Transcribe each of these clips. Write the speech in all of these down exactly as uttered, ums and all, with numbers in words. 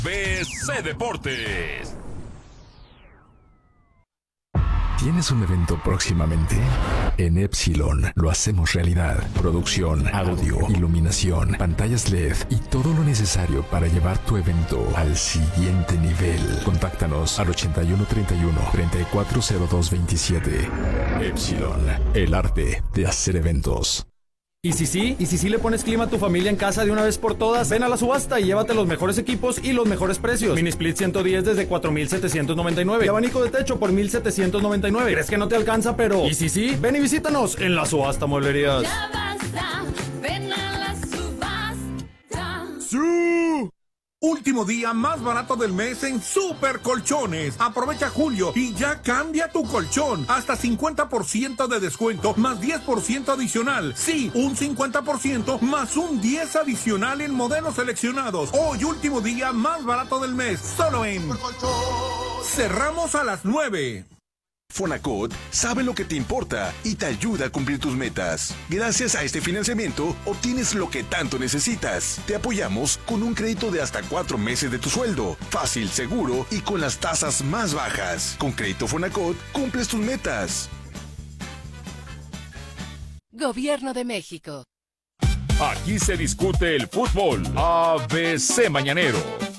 B C Deportes. ¿Tienes un evento próximamente? En Epsilon lo hacemos realidad. Producción, audio, iluminación, pantallas L E D y todo lo necesario para llevar tu evento al siguiente nivel. Contáctanos al ochenta y uno treinta y uno, treinta y cuatro cero dos veintisiete. Epsilon, el arte de hacer eventos. ¿Y si sí? ¿Y si sí le pones clima a tu familia en casa de una vez por todas? Ven a la subasta y llévate los mejores equipos y los mejores precios. Mini Split ciento diez desde cuatro mil setecientos noventa y nueve. Y abanico de techo por mil setecientos noventa y nueve. ¿Crees que no te alcanza, pero? ¿Y si sí? Ven y visítanos en la subasta Mueblerías. Ya basta, ven a la subasta. ¡Sí! Último día más barato del mes en Super Colchones. Aprovecha julio y ya cambia tu colchón. Hasta cincuenta por ciento de descuento más diez por ciento adicional. Sí, un cincuenta por ciento más un diez por ciento adicional en modelos seleccionados. Hoy último día más barato del mes. Solo en Cerramos a las nueve. Fonacot sabe lo que te importa y te ayuda a cumplir tus metas. Gracias a este financiamiento, obtienes lo que tanto necesitas. Te apoyamos con un crédito de hasta cuatro meses de tu sueldo. Fácil, seguro y con las tasas más bajas. Con Crédito Fonacot, cumples tus metas. Gobierno de México. Aquí se discute el fútbol. A B C Mañanero.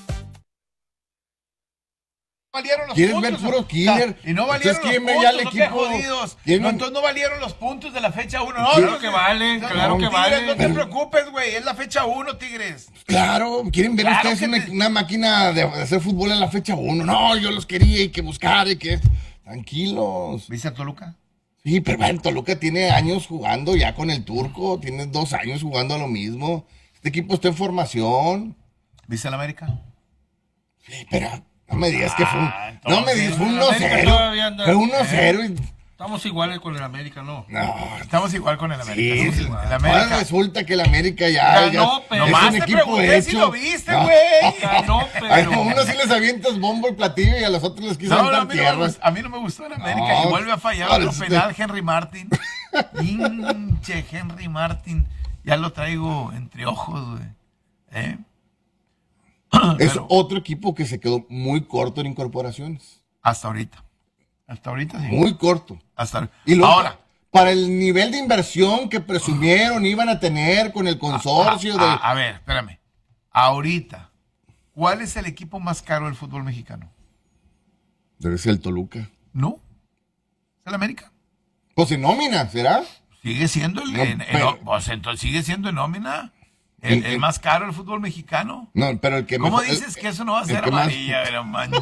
Valieron los ¿Quieren puntos, ver puro killer? Y no valieron los quieren ver puntos, ya el ¿no? equipo? Qué jodidos. ¿Quieren- No, entonces no valieron los puntos de la fecha uno. No, Claro no, que valen, no, claro que Tigres, valen. No te pero- preocupes, güey, es la fecha uno, Tigres. Claro, quieren ver Claro ustedes que una, te- una máquina de hacer fútbol en la fecha uno. No, yo los quería y que buscar y que... Tranquilos. ¿Viste a Toluca? Sí, pero bueno, Toluca tiene años jugando ya con el turco. Tiene dos años jugando a lo mismo. Este equipo está en formación. ¿Viste al América? Sí, pero no me digas que fue un... Ah, No me entonces, digas, fue un el uno América cero. todavía anda- Fue uno cero y... Estamos iguales con el América, ¿no? No, Estamos igual con el América. sí. Estamos igual. El Ahora América. resulta que el América ya... Ganó, ya pero- es Nomás un te equipo pregunté hecho. si lo viste, No. güey. Ganó, A pero... unos sí les avientas bombo y platillo y a los otros les quiso No, no, a, aventar mí no me tierra. gustó, a mí no me gustó el América. No, y vuelve a fallar ahora otro sí. penal Henry Martin. Pinche Henry Martin. Ya lo traigo entre ojos, güey. ¿Eh? Es Pero otro equipo que se quedó muy corto en incorporaciones. hasta ahorita. Hasta ahorita sí. Muy corto. Hasta Y luego, ahora. para el nivel de inversión que presumieron iban a tener con el consorcio a, de... a- a ver, espérame. Ahorita, ¿cuál es el equipo más caro del fútbol mexicano? Debe ser el Toluca. ¿No? ¿Es el América? Pues en nómina, ¿será? Sigue siendo el, No, en- en- pero- pues entonces sigue siendo en nómina. El, En- el en- más caro del fútbol mexicano. No, pero el que ¿Cómo mejor- dices el- que eso no va a el ser que más- amarilla? Pero manches.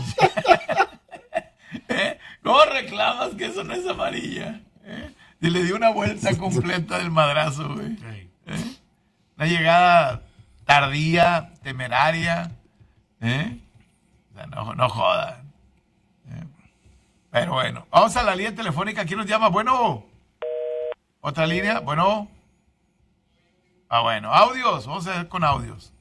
¿Eh? ¿Cómo reclamas que eso no es amarilla? ¿Eh? Y le dio una vuelta completa del madrazo, güey. ¿Eh? Una llegada tardía, temeraria. ¿Eh? O sea, no, no jodan. ¿Eh? Pero bueno, vamos a la línea telefónica. ¿Quién nos llama? Bueno. ¿Otra línea? Bueno. Ah, bueno. Audios. Vamos a ver con audios.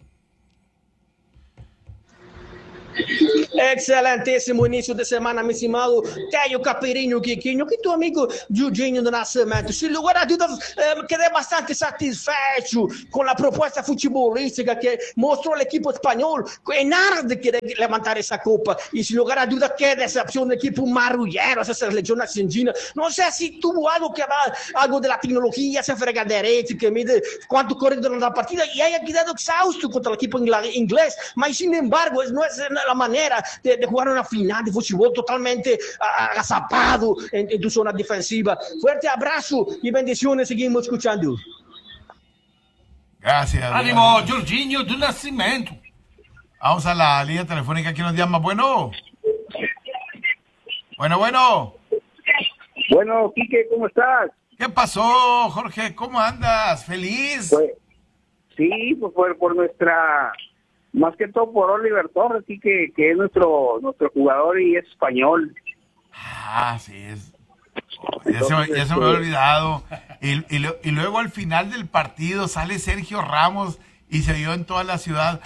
Excelentíssimo início de semana, meu estimado Caio Capirinho Quiquinho, que teu amigo Judinho do Nascimento. Sem lugar a dúvidas, eh, quedé bastante satisfecho com a proposta futebolística que mostrou a equipe espanhol em aras de querer levantar essa copa. E sem lugar a dúvidas, que decepção da equipe marulhero, essa seleção argentina. Não sei se tuvo algo que va, algo de la tecnologia, essa fregaderete que mide quanto corredor da partida e haya quedado exausto contra o equipe inglês, mas sin embargo, não é a maneira de, de jugar una final de fútbol totalmente uh, agazapado en, en tu zona defensiva. Fuerte abrazo y bendiciones, seguimos escuchando. Gracias. Ánimo, gracias. Jorginho do Nascimento. Vamos a la línea telefónica. ¿Quién nos llama? Bueno. Bueno, bueno. Bueno, Quique, ¿cómo estás? ¿Qué pasó, Jorge? ¿Cómo andas? ¿Feliz? Pues, sí, pues por, por nuestra, más que todo por Oliver Torres, sí, que, que es nuestro nuestro jugador y es español. Ah, sí, es. Ya se, me- ya se me había olvidado. Y, y, lo- y luego al final del partido sale Sergio Ramos y se oyó en toda la ciudad.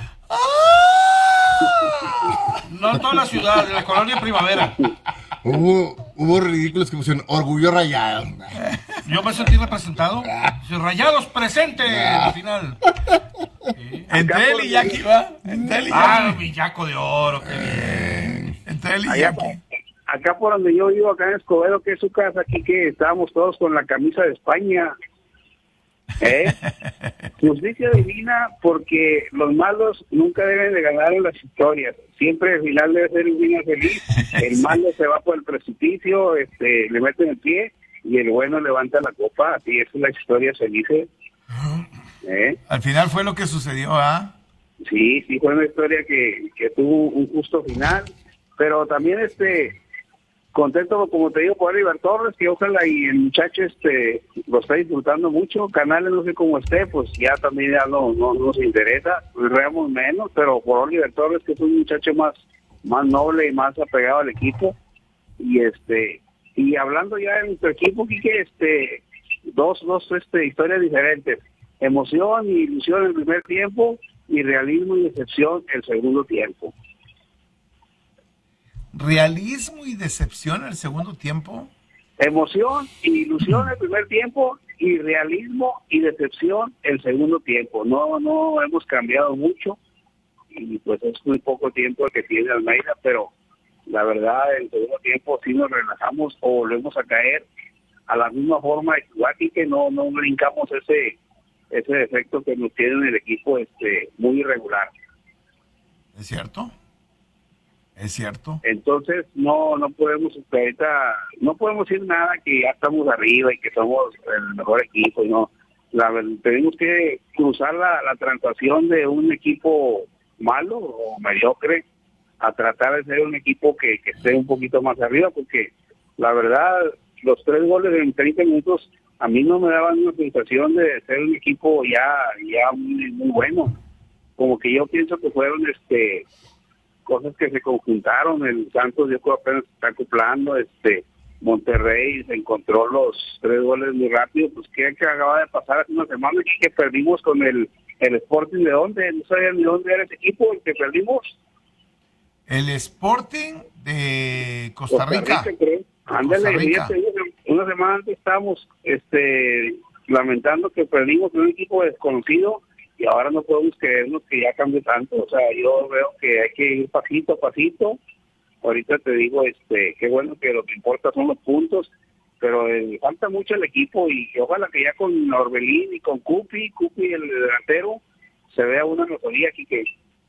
No en toda la ciudad, de la colonia Primavera. Hubo, hubo ridículos que pusieron orgullo rayado. Yo me sentí representado. Rayados presente en la final. Entre él y Jackie, ¿va? Entre él y Ah, Jackie. mi Yaco de oro, qué bien. Entre él y Allá, Jackie. acá por donde yo vivo, acá en Escobedo, que es su casa, aquí que estábamos todos con la camisa de España. ¿Eh? Justicia divina, porque los malos nunca deben de ganar en las historias. Siempre al final debe ser un niño feliz. El malo se va por el precipicio, este, le meten el pie y el bueno levanta la copa. Así es la historia feliz. ¿Eh? Al final fue lo que sucedió, ¿ah? Sí, sí, fue una historia que, que tuvo un justo final, pero también este contento, como te digo, por Oliver Torres, que ojalá y el muchacho este lo está disfrutando mucho. Canales no sé cómo esté, pues ya también ya no, no, no nos interesa, reamos menos, pero por Oliver Torres, que es un muchacho más, más noble y más apegado al equipo. Y este, y hablando ya de nuestro equipo, Quique, este, dos, dos este, historias diferentes. Emoción y ilusión el primer tiempo y realismo y decepción el segundo tiempo. ¿Realismo y decepción en el segundo tiempo? Emoción y ilusión el primer tiempo y realismo y decepción el segundo tiempo. No, no hemos cambiado mucho y pues es muy poco tiempo el que tiene Almeida, pero la verdad el segundo tiempo sí nos relajamos o volvemos a caer a la misma forma de jugar y que no, no brincamos ese ese defecto que nos tiene en el equipo este muy irregular. ¿Es cierto? Es cierto. Entonces no no podemos ahorita no podemos decir nada que ya estamos arriba y que somos el mejor equipo, no. La, tenemos que cruzar la, la transición de un equipo malo o mediocre a tratar de ser un equipo que, que esté un poquito más arriba, porque la verdad los tres goles en treinta minutos a mí no me daban una sensación de ser un equipo ya ya muy, muy bueno. Como que yo pienso que fueron este cosas que se conjuntaron. El Santos yo creo apenas está acoplando, este Monterrey se encontró los tres goles muy rápido. Pues que acaba de pasar hace una semana y que perdimos con el, el Sporting. ¿De dónde? No sabía ni dónde era ese equipo el que perdimos. El Sporting de Costa Rica. Costa Rica, creo. Ándale, fíjate, una semana antes estábamos este, lamentando que perdimos con un equipo desconocido y ahora no podemos creernos que ya cambió tanto. O sea, yo veo que hay que ir pasito a pasito. Ahorita te digo, este, qué bueno que lo que importa son los puntos, pero eh, falta mucho el equipo y ojalá que ya con Orbelín y con Cupi, Cupi el delantero, se vea una mejoría aquí que...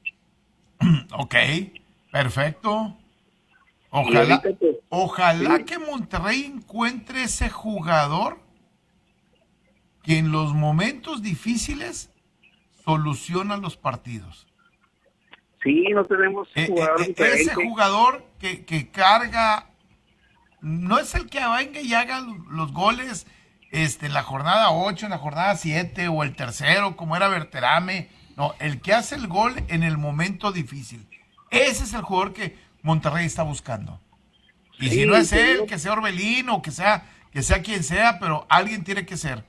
Ok, perfecto. Ojalá, ahorita, pues, ojalá sí. que Monterrey encuentre ese jugador que en los momentos difíciles soluciona los partidos. Sí, no tenemos Eh, jugador eh, diferente. ese jugador que, que carga, no es el que venga y haga los goles este, en la jornada ocho, en la jornada siete o el tercero, como era Berterame. No, el que hace el gol en el momento difícil. Ese es el jugador que Monterrey está buscando. Y Sí, si no es te él, digo- que sea Orbelín o que sea, que sea quien sea, pero alguien tiene que ser.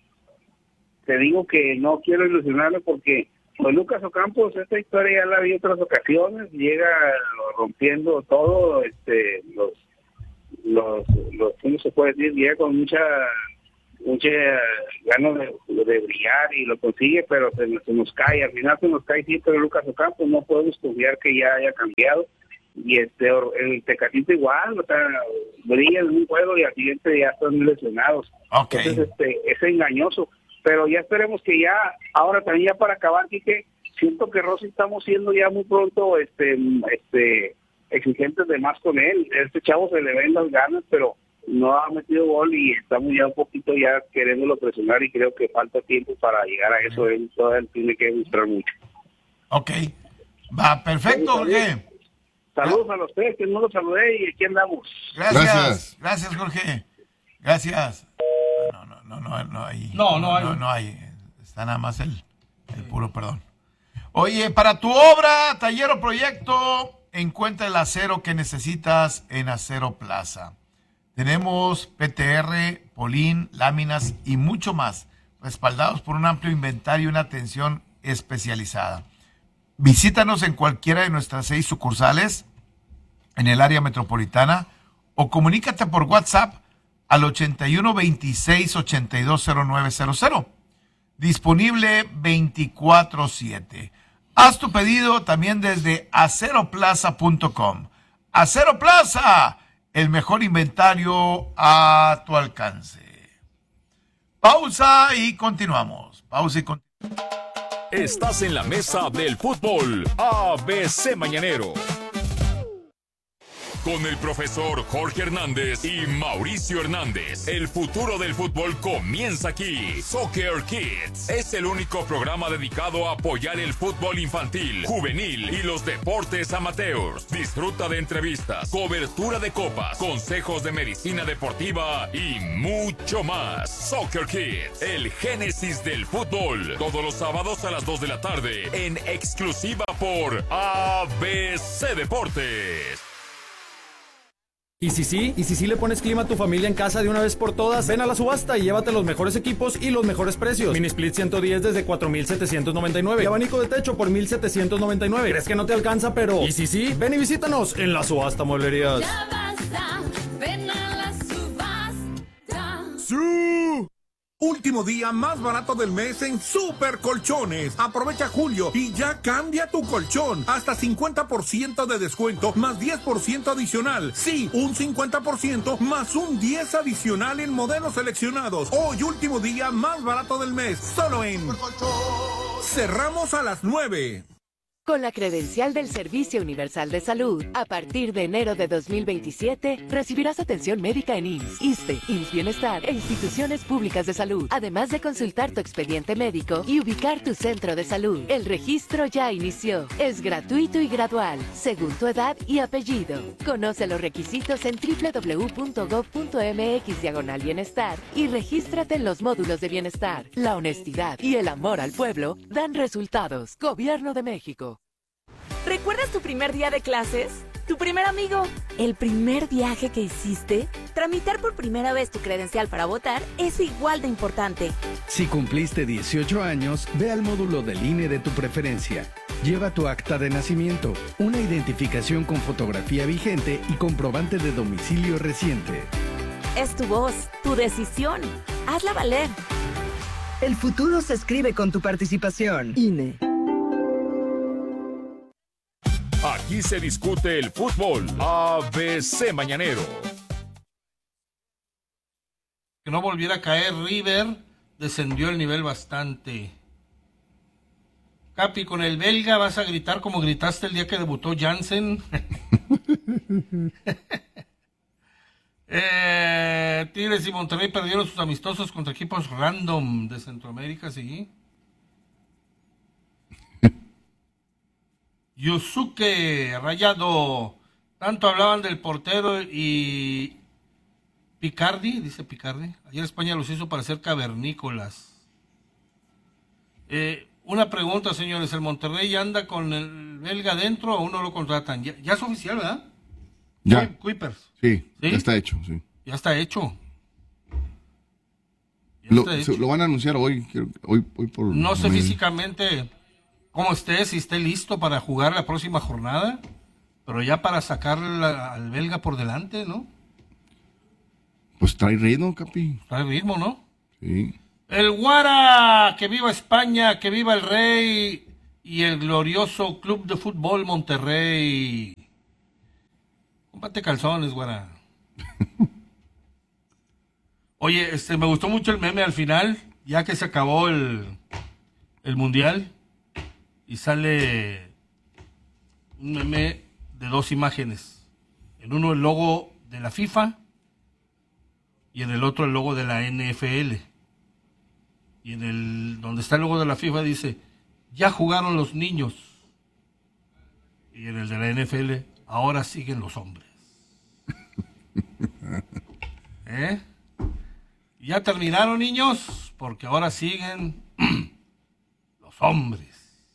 Te digo que no quiero ilusionarme porque pues Lucas Ocampos, esta historia ya la vi en otras ocasiones, llega rompiendo todo, este, los, los, los, ¿cómo se puede decir? Llega con mucha, mucha ganas de, de brillar y lo consigue, pero se, se nos cae, al final se nos cae siempre Lucas Ocampos, no podemos confiar que ya haya cambiado. Y este el Tecatito igual, o sea, brilla en un juego y al siguiente ya están lesionados. Ok. Entonces este, es engañoso. Pero ya esperemos que ya, ahora también ya para acabar, Quique, siento que Rossi estamos siendo ya muy pronto este este exigentes de más con él. Este chavo se le ven las ganas, pero no ha metido gol y estamos ya un poquito ya queriéndolo presionar y creo que falta tiempo para llegar a eso. Él todavía tiene que demostrar mucho. Ok. Va, perfecto, Jorge. Saludos a los tres, que no los saludé y aquí andamos. Gracias. Gracias. Gracias, Jorge. Gracias. No, no, no, no, no hay. No, no hay. No, no hay. Está nada más el, el puro perdón. Oye, para tu obra, taller o proyecto, encuentra el acero que necesitas en Acero Plaza. Tenemos P T R, Polín, láminas y mucho más, respaldados por un amplio inventario y una atención especializada. Visítanos en cualquiera de nuestras seis sucursales en el área metropolitana o comunícate por WhatsApp al ochenta y uno veintiséis ochenta y dos cero nueve cero cero. disponible veinticuatro siete. Haz tu pedido también desde acero plaza punto com. Acero Plaza, el mejor inventario a tu alcance. Pausa y continuamos. Pausa y continuamos. Estás en la mesa del fútbol A B C Mañanero. Con el profesor Jorge Hernández y Mauricio Hernández. El futuro del fútbol comienza aquí. Soccer Kids es el único programa dedicado a apoyar el fútbol infantil, juvenil y los deportes amateurs. Disfruta de entrevistas, cobertura de copas, consejos de medicina deportiva y mucho más. Soccer Kids, el génesis del fútbol. Todos los sábados a las dos de la tarde en exclusiva por A B C Deportes. Y si sí, y si sí le pones clima a tu familia en casa de una vez por todas, ven a la subasta y llévate los mejores equipos y los mejores precios. Mini Split ciento diez desde cuatro mil setecientos noventa y nueve y abanico de techo por mil setecientos noventa y nueve. ¿Crees que no te alcanza? Pero y si sí, ven y visítanos en la subasta Mueblerías. Ya basta, ven a la subasta. ¡Sí! Último día más barato del mes en Super Colchones. Aprovecha julio y ya cambia tu colchón. Hasta cincuenta por ciento de descuento más diez por ciento adicional. Sí, un cincuenta por ciento más un diez por ciento adicional en modelos seleccionados. Hoy último día más barato del mes. Solo en Cerramos a las nueve. Con la credencial del Servicio Universal de Salud, a partir de enero de dos mil veintisiete, recibirás atención médica en I M S S, ISSSTE, I M S S Bienestar e instituciones públicas de salud, además de consultar tu expediente médico y ubicar tu centro de salud. El registro ya inició. Es gratuito y gradual, según tu edad y apellido. Conoce los requisitos en doble u doble u doble u punto gov punto eme equis diagonal bienestar y regístrate en los módulos de bienestar. La honestidad y el amor al pueblo dan resultados. Gobierno de México. ¿Recuerdas tu primer día de clases? ¿Tu primer amigo? ¿El primer viaje que hiciste? Tramitar por primera vez tu credencial para votar es igual de importante. Si cumpliste dieciocho años, ve al módulo del I N E de tu preferencia. Lleva tu acta de nacimiento, una identificación con fotografía vigente y comprobante de domicilio reciente. Es tu voz, tu decisión. Hazla valer. El futuro se escribe con tu participación. I N E. Aquí se discute el fútbol. A B C Mañanero. Que no volviera a caer River, descendió el nivel bastante. Capi, con el belga vas a gritar como gritaste el día que debutó Jansen. eh, Tigres y Monterrey perdieron sus amistosos contra equipos random de Centroamérica, sí. Yusuke, Rayado, tanto hablaban del portero y Picardi, dice Picardi, ayer España los hizo parecer cavernícolas. Eh, una pregunta, señores, ¿el Monterrey anda con el belga adentro o aún no lo contratan? Ya, ya es oficial, ¿verdad? Ya. Kuipers. Sí, sí, ya está hecho, sí. Ya está hecho. Ya lo, está hecho. Se, lo van a anunciar hoy, hoy, hoy por... No sé físicamente cómo esté, si esté listo para jugar la próxima jornada, pero ya para sacar al belga por delante, ¿no? Pues trae ritmo, Capi. Trae ritmo, ¿no? Sí. El Guara, que viva España, que viva el Rey y el glorioso Club de Fútbol Monterrey. Cómprate calzones, Guara. Oye, este, me gustó mucho el meme al final, ya que se acabó el, el Mundial. Y sale un meme de dos imágenes. En uno el logo de la FIFA y en el otro el logo de la N F L. Y en el donde está el logo de la FIFA dice, ya jugaron los niños. Y en el de la N F L, ahora siguen los hombres. ¿Eh? Ya terminaron, niños, porque ahora siguen los hombres.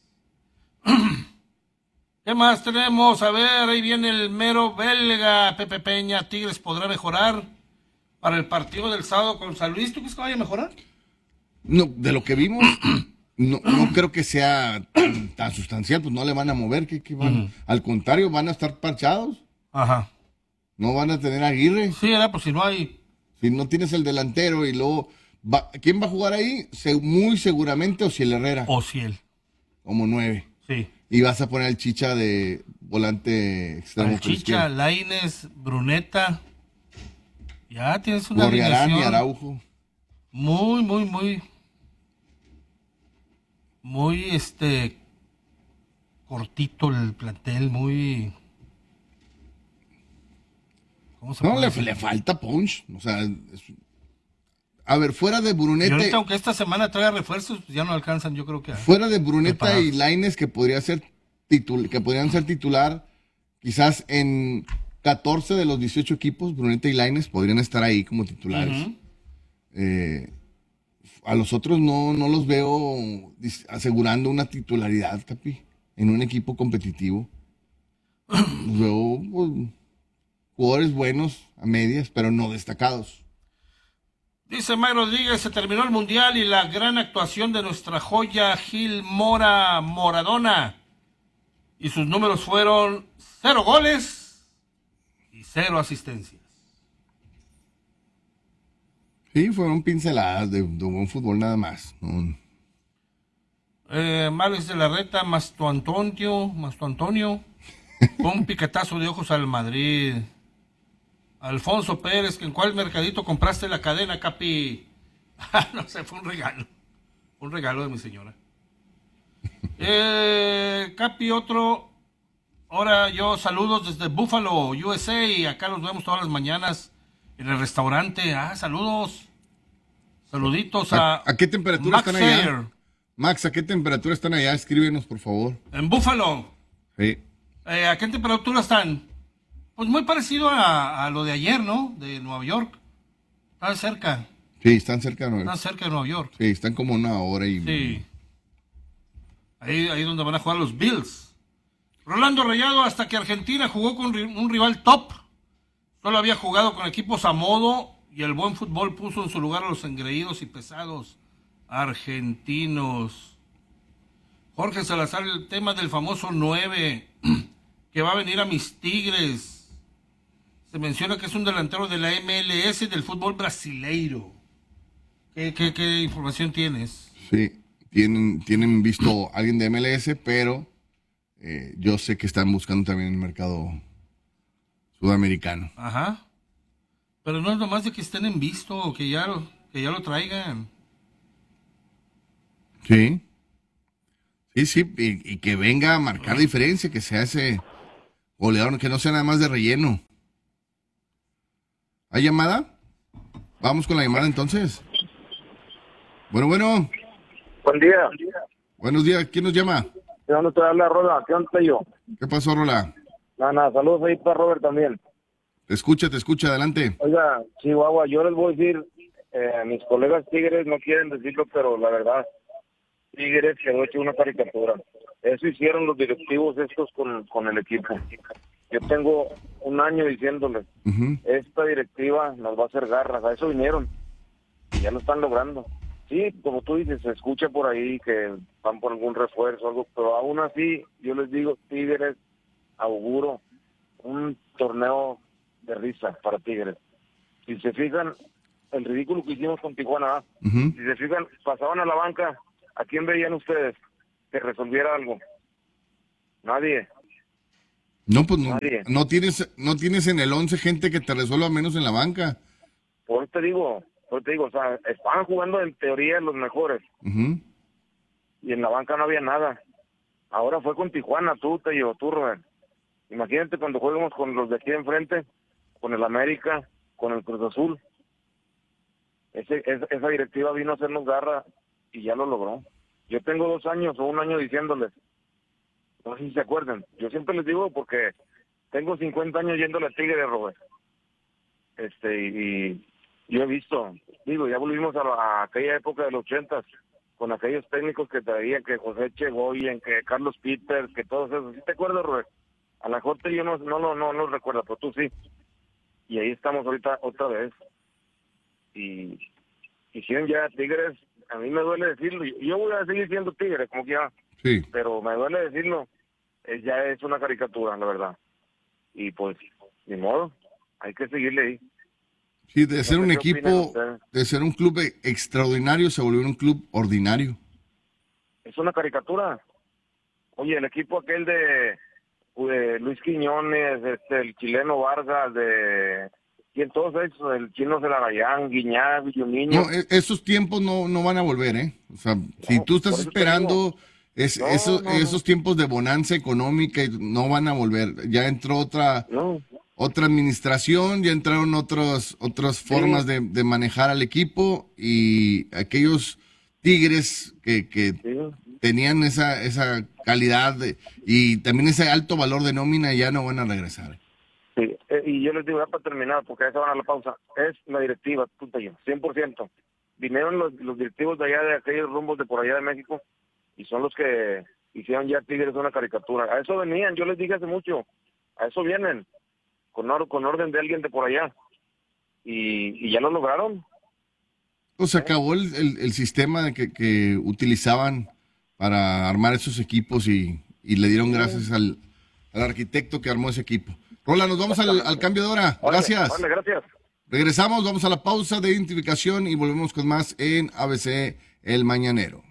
¿Qué más tenemos? A ver, ahí viene el mero belga, Pepe Peña. Tigres podrá mejorar para el partido del sábado con San Luis. ¿Tú crees que vaya a mejorar? No, de lo que vimos, no, no creo que sea tan, tan sustancial, pues no le van a mover, que, que van, uh-huh. Al contrario, van a estar parchados. Ajá. No van a tener Aguirre. Sí, era, pues si no hay... Si no tienes el delantero y luego, Va, ¿quién va a jugar ahí? Se, muy seguramente Ociel Herrera. Ociel. Como nueve. Sí. Y vas a poner al Chicha de volante extremo. Al Chicha, Lainez, Bruneta. Ya tienes una Gorriarán y alineación Araujo. Muy, muy, muy. Muy, este. cortito el plantel, muy. ¿Cómo se No, puede le, decir? le falta punch. O sea, es- a ver, fuera de Y Bruneta. ahorita, aunque esta semana traiga refuerzos, pues ya no alcanzan, yo creo que. a- Fuera de Bruneta preparados. y Lainez, que podría ser titul que podrían ser titular, quizás en catorce de los dieciocho equipos, Bruneta y Lainez podrían estar ahí como titulares. Ujú. Eh, a los otros no, no los veo dis- asegurando una titularidad, Capi, en un equipo competitivo. Los veo pues, jugadores buenos a medias, pero no destacados. Dice Mike Rodríguez, se terminó el Mundial y la gran actuación de nuestra joya Gil Mora Moradona. Y sus números fueron cero goles y cero asistencias. Sí, fueron pinceladas de, de buen fútbol nada más. No. Eh, Márquez de la Reta, Masto Antonio, Masto Antonio, con un piquetazo de ojos al Madrid. Alfonso Pérez, que ¿en cuál mercadito compraste la cadena, Capi? No sé, fue un regalo. Un regalo de mi señora. Eh, Capi, otro. Ahora yo saludos desde Buffalo, U S A, y acá los vemos todas las mañanas en el restaurante. Ah, saludos. Saluditos a, ¿A, a qué temperatura Max están allá? Sayer. Max, ¿a qué temperatura están allá? Escríbenos, por favor. En Buffalo. Sí. Eh, ¿A qué temperatura están? Pues muy parecido a, a lo de ayer, ¿no? De Nueva York. Están cerca. Sí, están cerca de Nueva Están York. cerca de Nueva York. Sí, están como una hora y... Sí. Ahí, ahí donde van a jugar los Bills. Rolando Rayado, hasta que Argentina jugó con ri- un rival top. Solo había jugado con equipos a modo y el buen fútbol puso en su lugar a los engreídos y pesados argentinos. Jorge Salazar, el tema del famoso nueve que va a venir a mis Tigres. Se menciona que es un delantero de la M L S del fútbol brasileiro. ¿Qué, qué, qué información tienes? Sí, tienen, tienen visto a alguien de M L S, pero eh, yo sé que están buscando también el mercado sudamericano. Ajá. Pero no es nomás de que estén en visto, que ya lo, que ya lo traigan. Sí. Sí, sí, y, y que venga a marcar diferencia, que sea ese goleador, que no sea nada más de relleno. ¿Hay llamada? Vamos con la llamada entonces. Bueno, bueno. Buen día. Buenos días, ¿quién nos llama? ¿De dónde te habla Rola? ¿Qué onda yo? ¿Qué pasó, Rola? Nada, nada, saludos ahí para Robert también. Te escucha, te escucha, adelante. Oiga, Chihuahua, yo les voy a decir, eh, mis colegas tigres no quieren decirlo, pero la verdad, Tigres quedó hecho una caricatura. Eso hicieron los directivos estos con, con el equipo. Yo tengo un año diciéndoles, Uh-huh. esta directiva nos va a hacer garras, a eso vinieron, y ya lo están logrando. Sí, como tú dices, se escucha por ahí que van por algún refuerzo, algo, pero aún así, yo les digo, Tigres, auguro un torneo de risa para Tigres. Si se fijan, el ridículo que hicimos con Tijuana, ¿ah? Uh-huh. Si se fijan, pasaban a la banca, ¿a quién veían ustedes que resolviera algo? Nadie. No, pues no, Nadie. no tienes, no tienes en el once gente que te resuelva menos en la banca. Por eso te digo, por eso te digo, o sea, estaban jugando en teoría los mejores Ujú. y en la banca no había nada. Ahora fue con Tijuana, tú, te llevo, tú, Rubén. Imagínate cuando juguemos con los de aquí enfrente, con el América, con el Cruz Azul. Ese, es- esa directiva vino a hacernos garra y ya lo logró. Yo tengo dos años o un año diciéndoles, no sé si se acuerdan, yo siempre les digo porque tengo cincuenta años yéndole a Tigres, Robert. Este, y, y yo he visto, digo, ya volvimos a, la- a aquella época de los ochentas, con aquellos técnicos que traían, que José Chegoyen, que Carlos Peters, que todos esos. ¿Sí te acuerdas, Robert? A la Jorge yo no no no no no recuerdo, pero tú sí. Y ahí estamos ahorita otra vez. Y hicieron ya Tigres, a mí me duele decirlo, yo- yo voy a seguir siendo Tigres, como que ya, Sí. pero me duele decirlo, eh, ya es una caricatura, la verdad. Y pues, ni modo, hay que seguirle ahí. Sí, de ser No un sé qué opinan equipo, ustedes. de ser un club e- extraordinario, se volvió un club ordinario. Es una caricatura. Oye, el equipo aquel de, de Luis Quiñones, este, el chileno Vargas, de... ¿Quién todos esos? El chino Celarayán, Guiñac, Villumiño. No, e- esos tiempos no, no van a volver, ¿eh? O sea, si tú estás por eso te esperando es, No, eso- no, no. esos tiempos de bonanza económica, y no van a volver. Ya entró otra otra administración, ya entraron otros, otras formas de, de manejar al equipo y aquellos tigres que, que tenían esa, esa calidad de- y también ese alto valor de nómina ya no van a regresar. Sí, eh, y yo les digo, ya para terminar, porque ya se van a la pausa, es la directiva, puta yo, cien por ciento. Vinieron los, los directivos de allá, de aquellos rumbos de por allá de México, y son los que hicieron ya Tigres una caricatura. A eso venían, yo les dije hace mucho, a eso vienen, con, or- con orden de alguien de por allá. Y, y ya lo lograron. Pues se acabó el, el- el sistema que, que utilizaban para armar esos equipos y, y le dieron gracias al, al arquitecto que armó ese equipo. Rola, nos vamos al, al cambio de hora. Gracias. Órale, gracias. Regresamos, vamos a la pausa de identificación y volvemos con más en A B C El Mañanero.